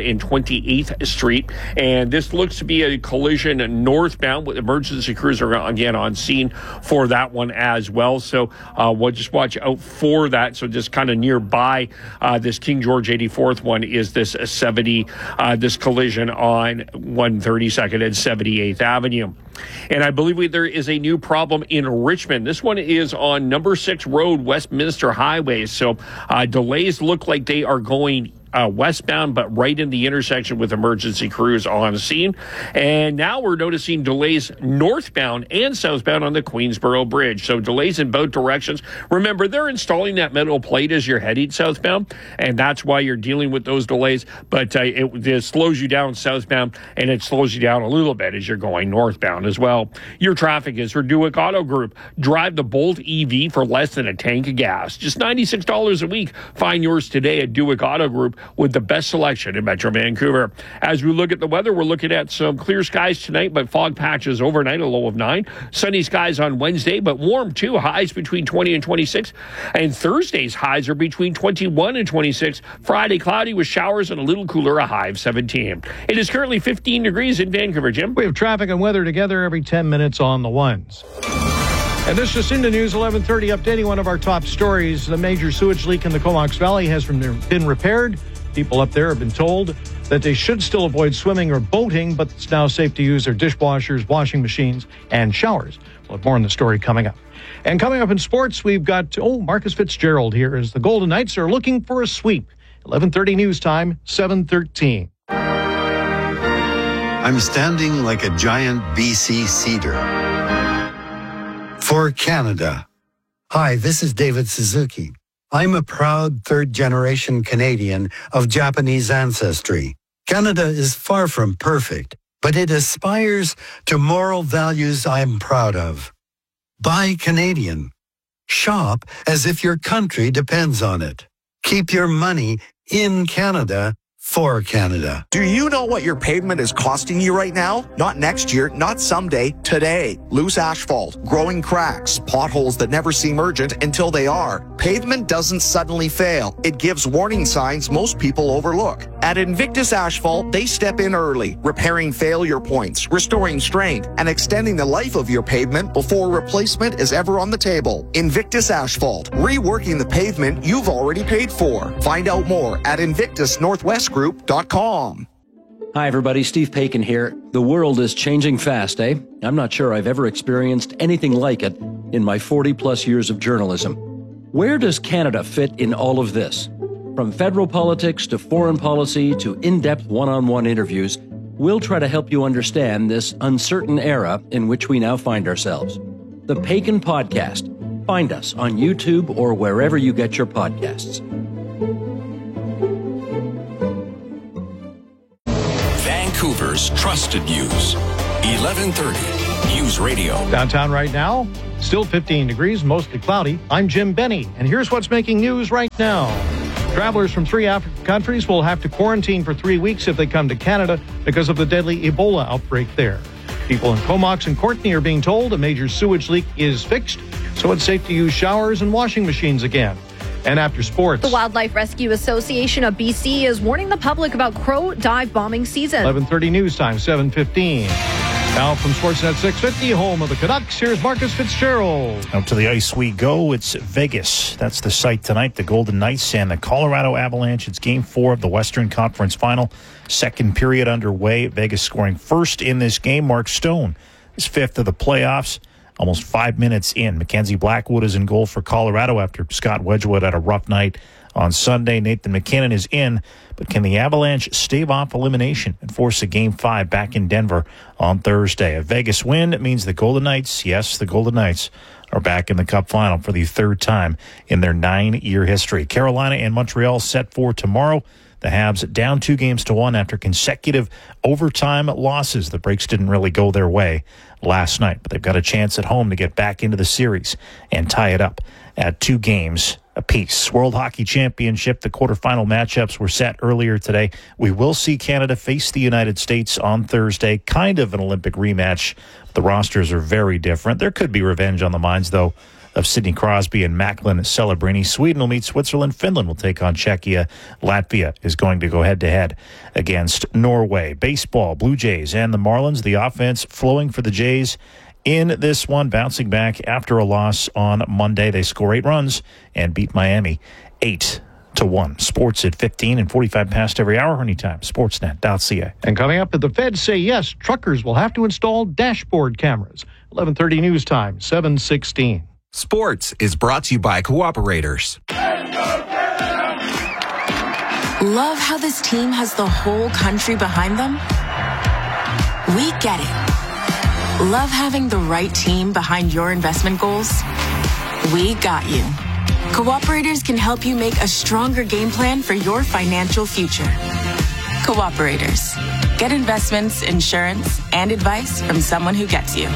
128th Street. And this looks to be a collision northbound with emergency crews are again on scene for that one as well. So we'll just watch out for that. So just kind of nearby this King George 84th one is this this collision on 132nd and 78th Avenue. And I believe there is a new problem in Richmond. This one is on number 6 Road, Westminster Highway. So delays look like they are going westbound, but right in the intersection with emergency crews on scene. And now we're noticing delays northbound and southbound on the Queensboro Bridge. So delays in both directions. Remember, they're installing that metal plate as you're heading southbound, and that's why you're dealing with those delays. But it slows you down southbound, and it slows you down a little bit as you're going northbound as well. Your traffic is for Duick Auto Group. Drive the Bolt EV for less than a tank of gas. Just $96 a week. Find yours today at Duick Auto Group, with the best selection in Metro Vancouver. As we look at the weather, we're looking at some clear skies tonight, but fog patches overnight, a low of 9. Sunny skies on Wednesday, but warm too, highs between 20 and 26. And Thursday's highs are between 21 and 26. Friday, cloudy with showers and a little cooler, a high of 17. It is currently 15 degrees in Vancouver, Jim. We have traffic and weather together every 10 minutes on the ones. And this is Jacinda News 11:30, updating one of our top stories. The major sewage leak in the Comox Valley has been repaired. People up there have been told that they should still avoid swimming or boating, but it's now safe to use their dishwashers, washing machines, and showers. We'll have more on the story coming up. And coming up in sports, we've got, Marcus Fitzgerald here as the Golden Knights are looking for a sweep. 11:30 news time, 7:13. I'm standing like a giant BC cedar. For Canada. Hi, this is David Suzuki. I'm a proud third-generation Canadian of Japanese ancestry. Canada is far from perfect, but it aspires to moral values I'm proud of. Buy Canadian. Shop as if your country depends on it. Keep your money in Canada for Canada. Do you know what your pavement is costing you right now? Not next year, not someday, today. Loose asphalt, growing cracks, potholes that never seem urgent until they are. Pavement doesn't suddenly fail. It gives warning signs most people overlook. At Invictus Asphalt, they step in early, repairing failure points, restoring strength, and extending the life of your pavement before replacement is ever on the table. Invictus Asphalt, reworking the pavement you've already paid for. Find out more at invictusnorthwestgroup.com. Hi, everybody. Steve Paikin here. The world is changing fast, eh? I'm not sure I've ever experienced anything like it in my 40-plus years of journalism. Where does Canada fit in all of this? From federal politics to foreign policy to in-depth one-on-one interviews, we'll try to help you understand this uncertain era in which we now find ourselves. The Paikin Podcast. Find us on YouTube or wherever you get your podcasts. Vancouver's trusted news. 1130 News Radio. Downtown right now, still 15 degrees, mostly cloudy. I'm Jim Benny, and here's what's making news right now. Travelers from 3 African countries will have to quarantine for 3 weeks if they come to Canada because of the deadly Ebola outbreak there. People in Comox and Courtenay are being told a major sewage leak is fixed, so it's safe to use showers and washing machines again. And after sports, the Wildlife Rescue Association of BC is warning the public about crow dive bombing season. 11:30 news time, 7:15. Now from Sportsnet 650, home of the Canucks, here's Marcus Fitzgerald. Out to the ice we go. It's Vegas. That's the site tonight. The Golden Knights and the Colorado Avalanche. It's Game 4 of the Western Conference Final. Second period underway. Vegas scoring first in this game. Mark Stone is fifth of the playoffs. Almost 5 minutes in. Mackenzie Blackwood is in goal for Colorado after Scott Wedgwood had a rough night on Sunday. Nathan McKinnon is in, but can the Avalanche stave off elimination and force a Game 5 back in Denver on Thursday? A Vegas win means the Golden Knights, yes, the Golden Knights, are back in the Cup final for the third time in their 9-year history. Carolina and Montreal set for tomorrow. The Habs down 2-1 after consecutive overtime losses. The breaks didn't really go their way last night, but they've got a chance at home to get back into the series and tie it up at 2 games apiece. World Hockey Championship, the quarterfinal matchups were set earlier today. We will see Canada face the United States on Thursday, kind of an Olympic rematch. The rosters are very different. There could be revenge on the minds, though, of Sidney Crosby and Macklin Celebrini. Sweden will meet Switzerland. Finland will take on Czechia. Latvia is going to go head-to-head against Norway. Baseball, Blue Jays and the Marlins. The offense flowing for the Jays in this one, bouncing back after a loss on Monday. They score 8 runs and beat Miami 8-1. Sports at 15 and 45 past every hour. Anytime. Sportsnet.ca. And coming up, the feds say yes, truckers will have to install dashboard cameras. 11:30 news time, 7:16. Sports is brought to you by Cooperators. Love how this team has the whole country behind them? We get it. Love having the right team behind your investment goals? We got you. Cooperators can help you make a stronger game plan for your financial future. Cooperators. Get investments, insurance, and advice from someone who gets you.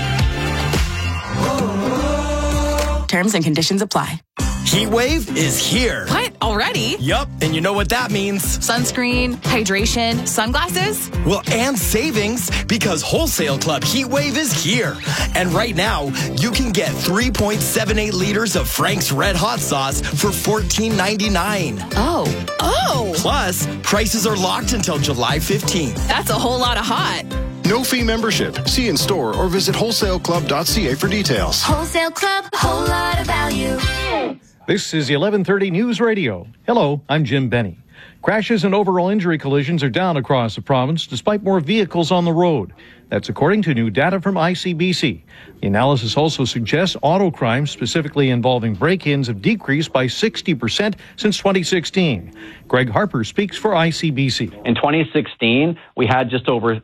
Terms and conditions apply. Heat wave is here. What? Already? Yup, and you know what that means. Sunscreen, hydration, sunglasses? Well, and savings, because Wholesale Club Heat Wave is here. And right now, you can get 3.78 liters of Frank's Red Hot Sauce for $14.99. Oh. Plus, prices are locked until July 15th. That's a whole lot of hot. No fee membership. See in store or visit wholesaleclub.ca for details. Wholesale Club, whole lot of value. This is the 11:30 News Radio. Hello, I'm Jim Benny. Crashes and overall injury collisions are down across the province despite more vehicles on the road. That's according to new data from ICBC. The analysis also suggests auto crimes, specifically involving break-ins, have decreased by 60% since 2016. Greg Harper speaks for ICBC. In 2016, we had just over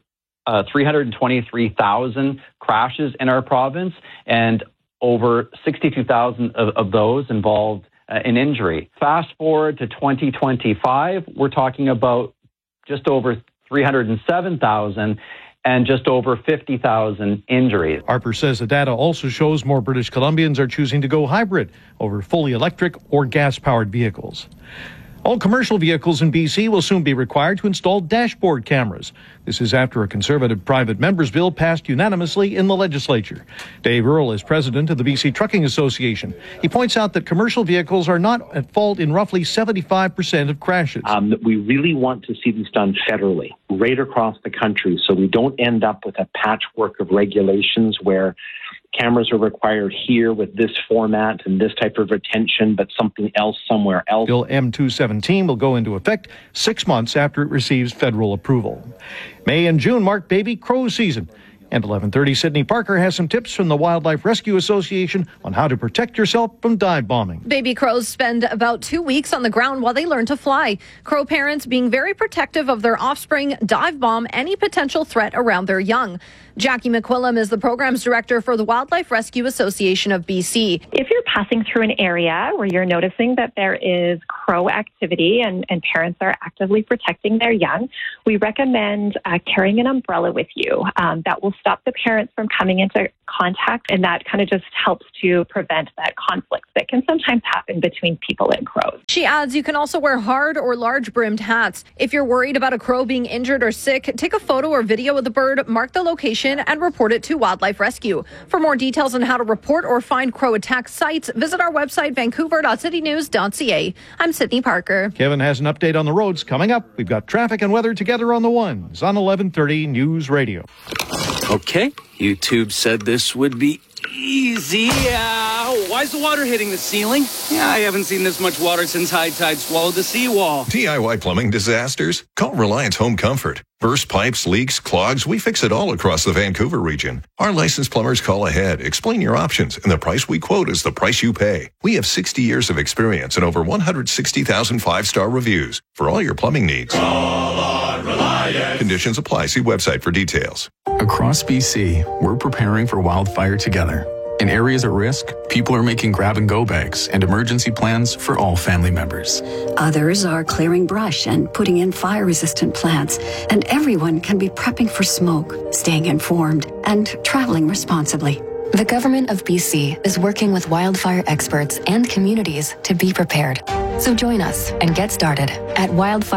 323,000 crashes in our province, and over 62,000 of those involved an injury. Fast forward to 2025, we're talking about just over 307,000 and just over 50,000 injuries. Harper says the data also shows more British Columbians are choosing to go hybrid over fully electric or gas-powered vehicles. All commercial vehicles in BC will soon be required to install dashboard cameras. This is after a Conservative private members bill passed unanimously in the legislature. Dave Earle is president of the BC Trucking Association. He points out that commercial vehicles are not at fault in roughly 75% of crashes. We really want to see this done federally, right across the country, so we don't end up with a patchwork of regulations where cameras are required here with this format and this type of retention, but something else somewhere else. Bill M217 will go into effect 6 months after it receives federal approval. May and June mark baby crow season. And 11:30, Sydney Parker has some tips from the Wildlife Rescue Association on how to protect yourself from dive bombing. Baby crows spend about 2 weeks on the ground while they learn to fly. Crow parents being very protective of their offspring dive bomb any potential threat around their young. Jackie McQuillam is the programs director for the Wildlife Rescue Association of BC. If you're passing through an area where you're noticing that there is crow activity and parents are actively protecting their young, we recommend carrying an umbrella with you. That will stop the parents from coming into contact, and that kind of just helps to prevent that conflict that can sometimes happen between people and crows. She adds you can also wear hard or large brimmed hats. If you're worried about a crow being injured or sick, take a photo or video of the bird, mark the location, and report it to Wildlife Rescue. For more details on how to report or find crow attack sites, visit our website, vancouver.citynews.ca. I'm Sydney Parker. Kevin has an update on the roads coming up. We've got traffic and weather together on the ones on 11:30 News Radio. Okay, YouTube said this would be easy. Why's the water hitting the ceiling? Yeah, I haven't seen this much water since high tide swallowed the seawall. DIY plumbing disasters? Call Reliance Home Comfort. Burst pipes, leaks, clogs, we fix it all across the Vancouver region. Our licensed plumbers call ahead, explain your options, and the price we quote is the price you pay. We have 60 years of experience and over 160,000 five-star reviews for all your plumbing needs. Call on Reliance. Conditions apply. See website for details. Across BC, we're preparing for wildfire together. In areas at risk, people are making grab-and-go bags and emergency plans for all family members. Others are clearing brush and putting in fire-resistant plants. And everyone can be prepping for smoke, staying informed, and traveling responsibly. The Government of BC is working with wildfire experts and communities to be prepared. So join us and get started at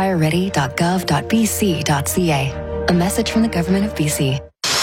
wildfireready.gov.bc.ca. A message from the Government of BC.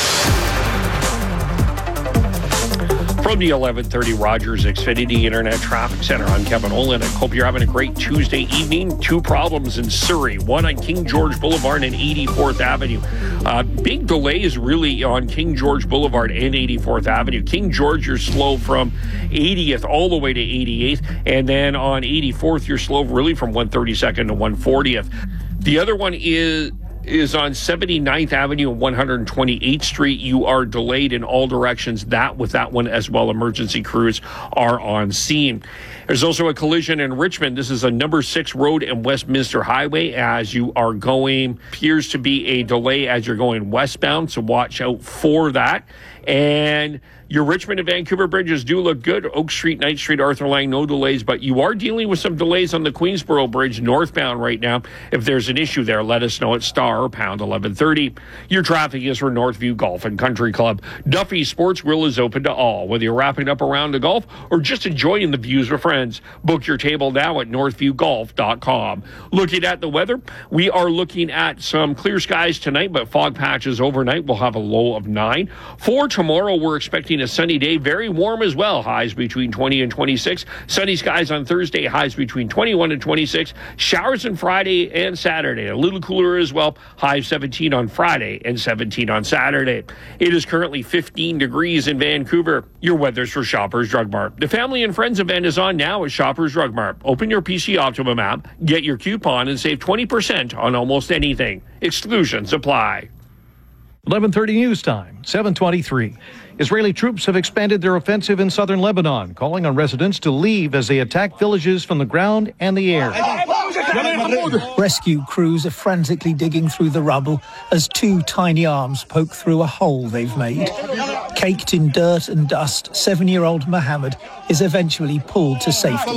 From the 1130 Rogers Xfinity Internet Traffic Center, I'm Kevin Olin. I hope you're having a great Tuesday evening. Two problems in Surrey, one on King George Boulevard and 84th Avenue. Big delays really on King George Boulevard and 84th Avenue. King George, you're slow from 80th all the way to 88th. And then on 84th, you're slow really from 132nd to 140th. The other one is on 79th Avenue and 128th Street. You are delayed in all directions. With that one as well, emergency crews are on scene. There's also a collision in Richmond. This is a number 6 road and Westminster Highway as you are going. Appears to be a delay as you're going westbound, so watch out for that. And your Richmond and Vancouver bridges do look good. Oak Street, Knight Street, Arthur Lang, no delays, but you are dealing with some delays on the Queensboro Bridge northbound right now. If there's an issue there, let us know at star or pound 1130. Your traffic is for Northview Golf and Country Club. Duffy Sports Grill is open to all, whether you're wrapping up around the golf or just enjoying the views with friends. Book your table now at northviewgolf.com. Looking at the weather, we are looking at some clear skies tonight, but fog patches overnight. We'll have a low of 9. For tomorrow, we're expecting a sunny day, very warm as well, highs between 20 and 26. Sunny skies on Thursday, highs between 21 and 26. Showers on Friday and Saturday, a little cooler as well, highs 17 on Friday and 17 on Saturday. It is currently 15 degrees in Vancouver. Your weather's for Shoppers Drug Mart. The Family and Friends event is on now at Shoppers Drug Mart. Open your PC Optimum app, get your coupon, and save 20% on almost anything. Exclusions apply. 11:30 news time, 7:23. Israeli troops have expanded their offensive in southern Lebanon, calling on residents to leave as they attack villages from the ground and the air. Rescue crews are frantically digging through the rubble as 2 tiny arms poke through a hole they've made. Caked in dirt and dust, 7-year-old Mohammed is eventually pulled to safety.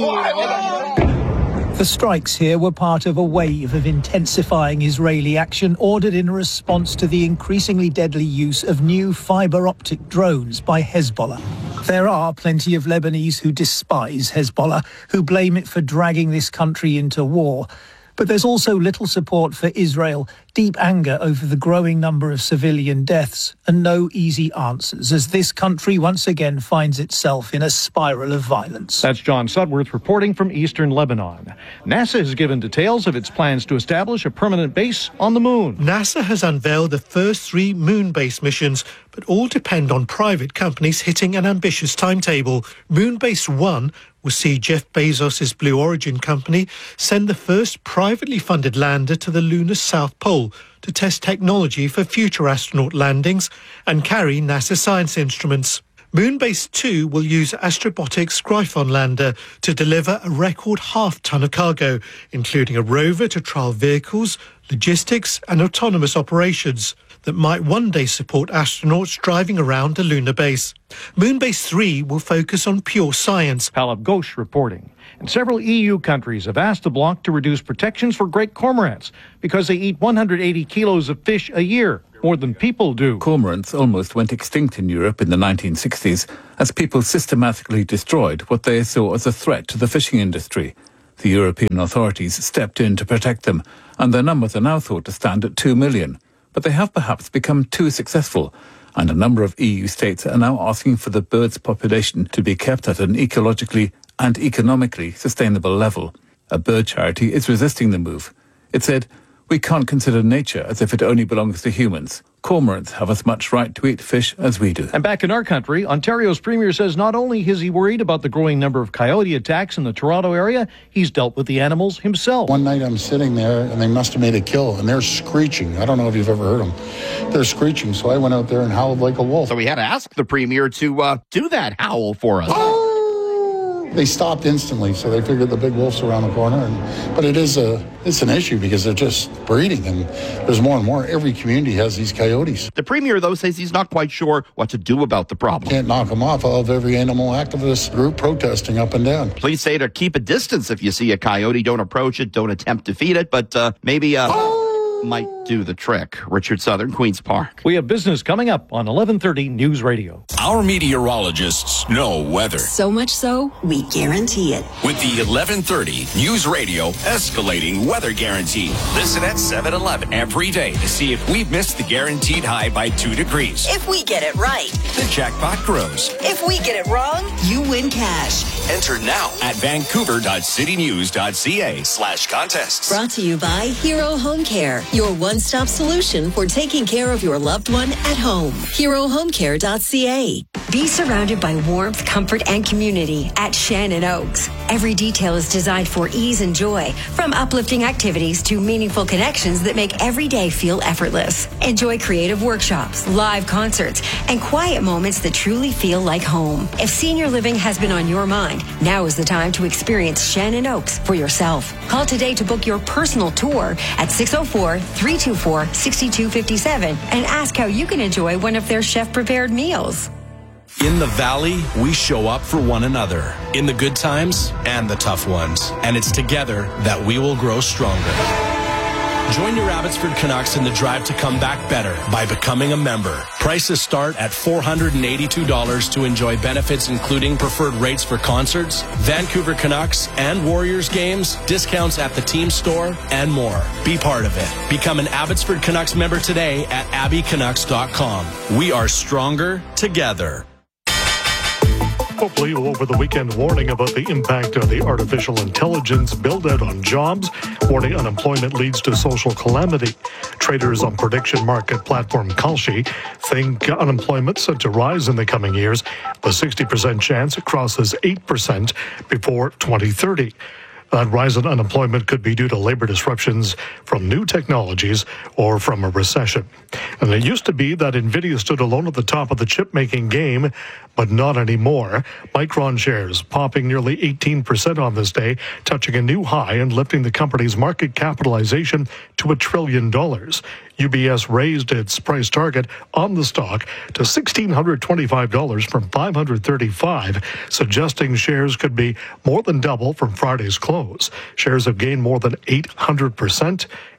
The strikes here were part of a wave of intensifying Israeli action ordered in response to the increasingly deadly use of new fiber-optic drones by Hezbollah. There are plenty of Lebanese who despise Hezbollah, who blame it for dragging this country into war. But there's also little support for Israel, deep anger over the growing number of civilian deaths, and no easy answers as this country once again finds itself in a spiral of violence. That's John Sudworth reporting from eastern Lebanon. NASA has given details of its plans to establish a permanent base on the moon. NASA has unveiled the first 3 moon-based missions, but all depend on private companies hitting an ambitious timetable. Moonbase 1 will see Jeff Bezos' Blue Origin company send the first privately funded lander to the lunar South Pole to test technology for future astronaut landings and carry NASA science instruments. Moonbase 2 will use Astrobotic's Gryphon lander to deliver a record half-ton of cargo, including a rover to trial vehicles, logistics and autonomous operations that might one day support astronauts driving around a lunar base. Moonbase 3 will focus on pure science. Palab Ghosh reporting. And several EU countries have asked the bloc to reduce protections for great cormorants because they eat 180 kilos of fish a year, more than people do. Cormorants almost went extinct in Europe in the 1960s as people systematically destroyed what they saw as a threat to the fishing industry. The European authorities stepped in to protect them, and their numbers are now thought to stand at 2 million. But they have perhaps become too successful, and a number of EU states are now asking for the bird's population to be kept at an ecologically and economically sustainable level. A bird charity is resisting the move. It said, "We can't consider nature as if it only belongs to humans. Cormorants have as much right to eat fish as we do." And back in our country, Ontario's Premier says not only is he worried about the growing number of coyote attacks in the Toronto area, he's dealt with the animals himself. One night I'm sitting there and they must have made a kill and they're screeching. I don't know if you've ever heard them. They're screeching, so I went out there and howled like a wolf. So we had to ask the Premier to do that howl for us. They stopped instantly, so they figured the big wolf's around the corner. But it's an issue because they're just breeding, and there's more and more. Every community has these coyotes. The Premier, though, says he's not quite sure what to do about the problem. Can't knock them off. I'll have every animal activist group protesting up and down. Please say to keep a distance if you see a coyote. Don't approach it. Don't attempt to feed it. But maybe might do the trick. Richard Southern, Queen's Park. We have business coming up on 11:30 News Radio. Our meteorologists know weather. So much so, we guarantee it. With the 11:30 News Radio escalating weather guarantee. Listen at 7-Eleven every day to see if we've missed the guaranteed high by 2 degrees. If we get it right, the jackpot grows. If we get it wrong, you win cash. Enter now at vancouver.citynews.ca/contests. Brought to you by Hero Home Care, your one-stop solution for taking care of your loved one at home. HeroHomeCare.ca. Be surrounded by warmth, comfort, and community at Shannon Oaks. Every detail is designed for ease and joy, from uplifting activities to meaningful connections that make every day feel effortless. Enjoy creative workshops, live concerts, and quiet moments that truly feel like home. If senior living has been on your mind, now is the time to experience Shannon Oaks for yourself. Call today to book your personal tour at 604-324-6257 and ask how you can enjoy one of their chef-prepared meals. In the Valley, we show up for one another, in the good times and the tough ones. And it's together that we will grow stronger. Join your Abbotsford Canucks in the drive to come back better by becoming a member. Prices start at $482 to enjoy benefits including preferred rates for concerts, Vancouver Canucks and Warriors games, discounts at the team store, and more. Be part of it. Become an Abbotsford Canucks member today at abbycanucks.com. We are stronger together. Hopefully, over the weekend, warning about the impact of the artificial intelligence build-out on jobs, warning unemployment leads to social calamity. Traders on prediction market platform Kalshi think unemployment set to rise in the coming years, with a 60% chance it crosses 8% before 2030. That rise in unemployment could be due to labor disruptions from new technologies or from a recession. And it used to be that NVIDIA stood alone at the top of the chip-making game, but not anymore. Micron shares popping nearly 18% on this day, touching a new high and lifting the company's market capitalization to $1 trillion. UBS raised its price target on the stock to $1,625 from $535, suggesting shares could be more than double from Friday's close. Shares have gained more than 800%.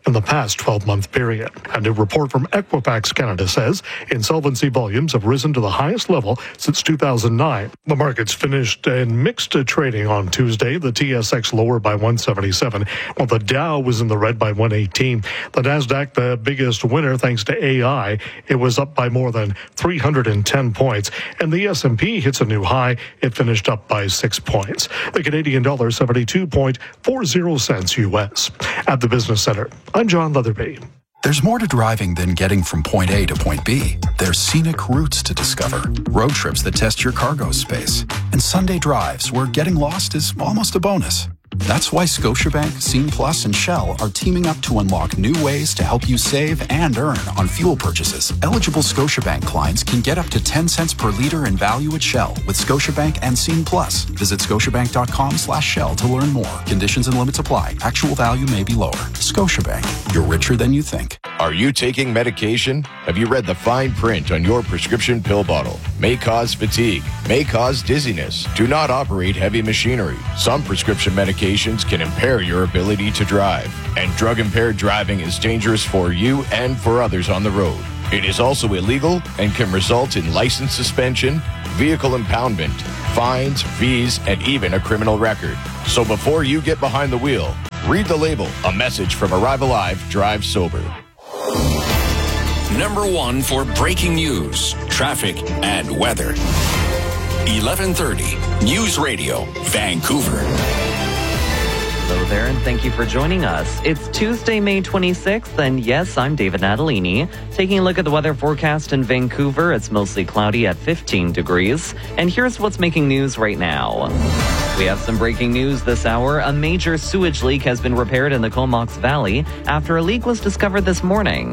in the past 12-month period. A new report from Equifax Canada says insolvency volumes have risen to the highest level since 2009. The markets finished in mixed trading on Tuesday. The TSX lower by 177, while the Dow was in the red by 118. The Nasdaq, the biggest winner thanks to AI, it was up by more than 310 points. And the S&P hits a new high. It finished up by 6 points. The Canadian dollar 72.40 cents U.S. At the Business Center, I'm John Leatherby. There's more to driving than getting from point A to point B. There's scenic routes to discover, road trips that test your cargo space, and Sunday drives where getting lost is almost a bonus. That's why Scotiabank, Scene Plus, and Shell are teaming up to unlock new ways to help you save and earn on fuel purchases. Eligible Scotiabank clients can get up to 10 cents per liter in value at Shell with Scotiabank and Scene Plus. Visit scotiabank.com/Shell to learn more. Conditions and limits apply. Actual value may be lower. Scotiabank, you're richer than you think. Are you taking medication? Have you read the fine print on your prescription pill bottle? May cause fatigue, may cause dizziness. Do not operate heavy machinery. Some prescription medications can impair your ability to drive, and drug-impaired driving is dangerous for you and for others on the road. It is also illegal and can result in license suspension, vehicle impoundment, fines, fees, and even a criminal record. So before you get behind the wheel, read the label. A message from Arrive Alive, Drive Sober. Number 1 for breaking news, traffic, and weather. 1130 News Radio, Vancouver. Hello there, and thank you for joining us. It's Tuesday, May 26th, and yes, I'm David Natalini. Taking a look at the weather forecast in Vancouver, it's mostly cloudy at 15 degrees. And here's what's making news right now. We have some breaking news this hour. A major sewage leak has been repaired in the Comox Valley after a leak was discovered this morning.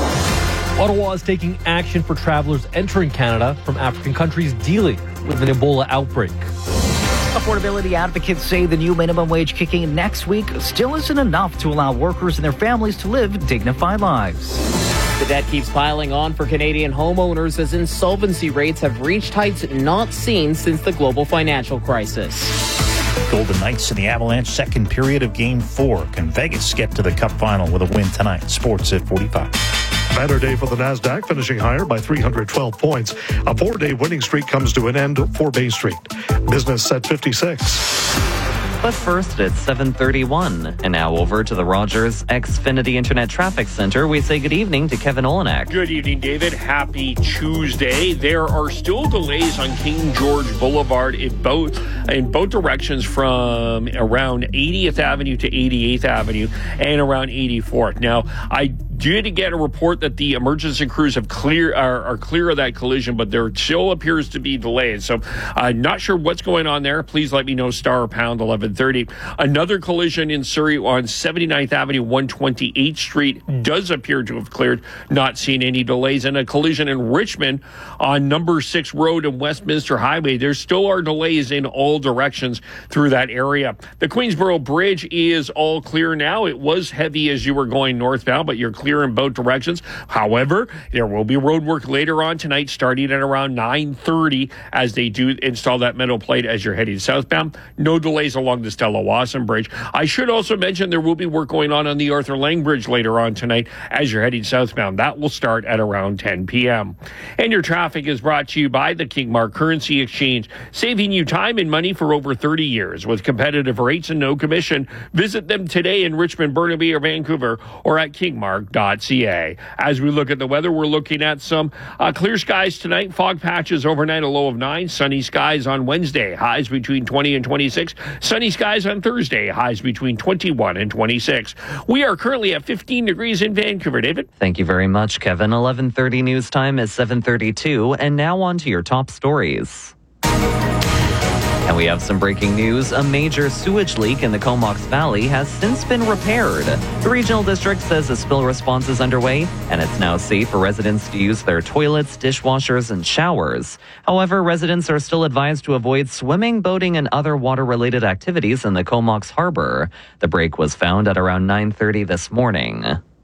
Ottawa is taking action for travelers entering Canada from African countries dealing with an Ebola outbreak. Affordability advocates say the new minimum wage kicking in next week still isn't enough to allow workers and their families to live dignified lives. The debt keeps piling on for Canadian homeowners as insolvency rates have reached heights not seen since the global financial crisis. Golden Knights in the Avalanche second period of Game 4. Can Vegas get to the Cup final with a win tonight? Sports at 45. Better day for the Nasdaq, finishing higher by 312 points. A 4-day winning streak comes to an end for Bay Street. Business at 56. But first, it's 7:31. And now over to the Rogers Xfinity Internet Traffic Center. We say good evening to Kevin Olenek. Good evening, David. Happy Tuesday. There are still delays on King George Boulevard in both directions from around 80th Avenue to 88th Avenue and around 84th. Now, I did get a report that the emergency crews are clear of that collision, but there still appears to be delays. So I'm not sure what's going on there. Please let me know, star or pound 1130. Another collision in Surrey on 79th Avenue, 128th Street does appear to have cleared, not seeing any delays. And a collision in Richmond on number 6 Road and Westminster Highway. There still are delays in all directions through that area. The Queensboro Bridge is all clear now. It was heavy as you were going northbound, but you're clear in both directions. However, there will be road work later on tonight starting at around 9:30 as they do install that metal plate as you're heading southbound. No delays along the Stella Wasson Bridge. I should also mention there will be work going on the Arthur Lang Bridge later on tonight as you're heading southbound. That will start at around 10 p.m. And your traffic is brought to you by the Kingmark Currency Exchange, saving you time and money for over 30 years with competitive rates and no commission. Visit them today in Richmond, Burnaby, or Vancouver, or at kingmark.ca. As we look at the weather, we're looking at some clear skies tonight, fog patches overnight, a low of 9, sunny skies on Wednesday, highs between 20 and 26, sunny skies on Thursday, highs between 21 and 26. We are currently at 15 degrees in Vancouver, David. Thank you very much, Kevin. 11:30 news time is 7:32, and now on to your top stories. And we have some breaking news. A major sewage leak in the Comox Valley has since been repaired. The regional district says a spill response is underway, and it's now safe for residents to use their toilets, dishwashers, and showers. However, residents are still advised to avoid swimming, boating, and other water-related activities in the Comox Harbor. The break was found at around 9:30 this morning.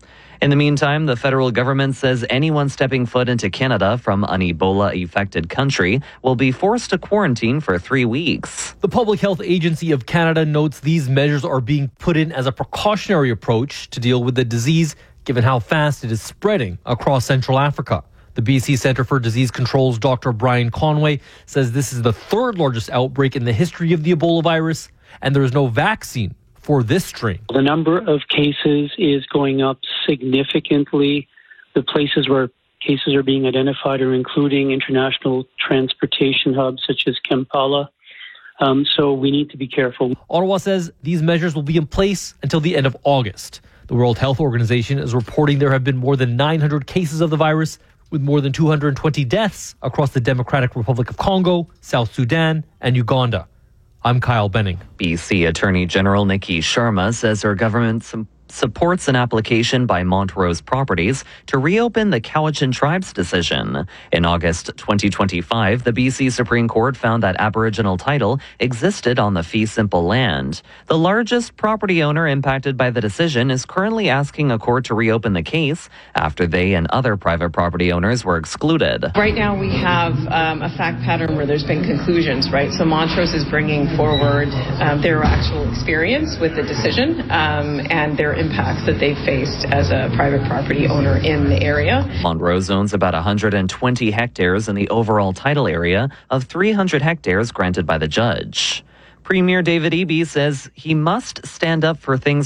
In the meantime, the federal government says anyone stepping foot into Canada from an Ebola-affected country will be forced to quarantine for 3 weeks. The Public Health Agency of Canada notes these measures are being put in as a precautionary approach to deal with the disease, given how fast it is spreading across Central Africa. The BC Centre for Disease Control's Dr. Brian Conway says this is the third largest outbreak in the history of the Ebola virus, and there is no vaccine for this strain. The number of cases is going up significantly. The places where cases are being identified are including international transportation hubs such as Kampala. So we need to be careful. Ottawa says these measures will be in place until the end of August. The World Health Organization is reporting there have been more than 900 cases of the virus, with more than 220 deaths across the Democratic Republic of Congo, South Sudan, and Uganda. I'm Kyle Benning. BC Attorney General Nikki Sharma says her government supports an application by Montrose Properties to reopen the Cowichan Tribe's decision. In August 2025, the BC Supreme Court found that Aboriginal title existed on the fee simple land. The largest property owner impacted by the decision is currently asking a court to reopen the case after they and other private property owners were excluded. Right now we have a fact pattern where there's been conclusions, right? So Montrose is bringing forward their actual experience with the decision and their impacts that they've faced as a private property owner in the area. Montrose owns about 120 hectares in the overall title area of 300 hectares granted by the judge. Premier David Eby says he must stand up for things